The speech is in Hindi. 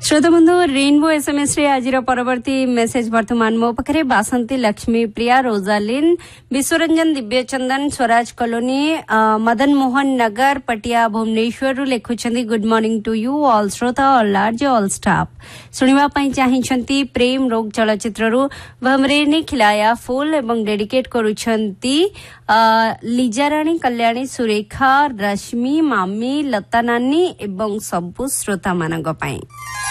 श्रोता बंधु रेनबो एसएमएस रे आज परवर्ती मेसेज वर्तमान मो पाखे बासंती लक्ष्मी प्रिया रोजालिन विश्वरंजन दिव्यचंदन स्वराज कॉलोनी मदन मोहन नगर पटिया भुवनेश्वर रु लिखुछंती good morning to you all श्रोता ऑल लार्ज ऑल स्टाफ सुनिबा पई चाहिछंती प्रेम रोग चलचित्र रु भमरे ने खिलाया फूल एवं डेडिकेट करूछंती लीजाराणी कल्याणी सुरेखा रश्मि मामी लता नानी एवं सबु श्रोता मानक पई।